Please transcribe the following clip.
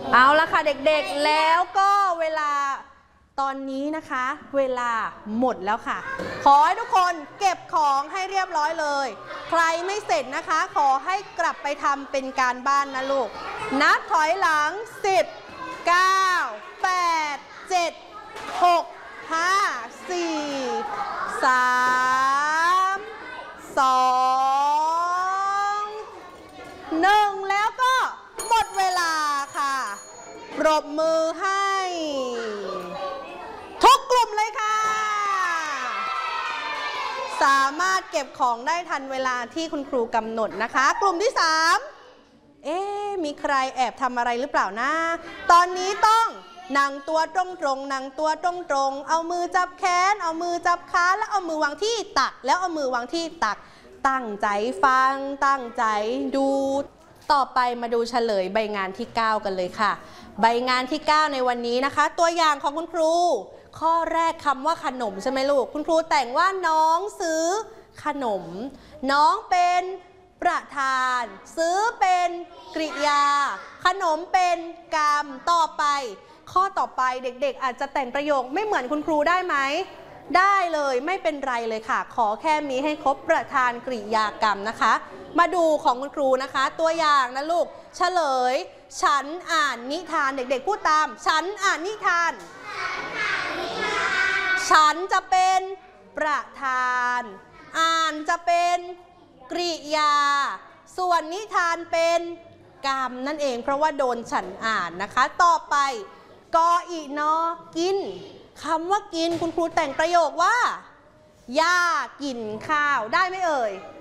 เอาละค่ะเด็กๆแล้วก็เวลาตอนนี้นะคะเวลาหมดแล้วค่ะขอให้ทุกคนเก็บของให้เรียบร้อยเลยใครไม่เสร็จนะคะขอให้กลับไปทำเป็นการบ้านนะลูกนับถอยหลัง10 9 8 7 6 5 4 3 2 1แล้วก็หมดเวลาค่ะปรบมือให้ทุกกลุ่มเลยค่ะสามารถเก็บของได้ทันเวลาที่คุณครูกำหนดนะคะกลุ่มที่3มีใครแอบทำอะไรหรือเปล่านะตอนนี้ต้องนั่งตัวตรงๆนั่งตัวตรงๆเอามือจับแขนเอามือจับขาแล้วเอามือวางที่ตักแล้วเอามือวางที่ตักตั้งใจฟังตั้งใจดูต่อไปมาดูเฉลยใบงานที่9กันเลยค่ะใบงานที่9ในวันนี้นะคะตัวอย่างของคุณครูข้อแรกคำว่าขนมใช่ไหมลูกคุณครูแต่งว่าน้องซื้อขนมน้องเป็นประธานซื้อเป็นกริยาขนมเป็นกรรมต่อไปข้อต่อไปเด็กๆอาจจะแต่งประโยคไม่เหมือนคุณครูได้ไหมได้เลยไม่เป็นไรเลยค่ะขอแค่มีให้ครบประธานกริยากรรมนะคะมาดูของคุณครูนะคะตัวอย่างนะลูกเฉลยฉันอ่านนิทานเด็กๆพูดตามฉันอ่านนิทานฉันจะเป็นประธานอ่านจะเป็นกริยาส่วนนิทานเป็นกรรมนั่นเองเพราะว่าโดนฉันอ่านนะคะต่อไปกออีนอกินคำว่ากินคุณครูแต่งประโยคว่าย่ากินข้าวได้ไหมเอ่ย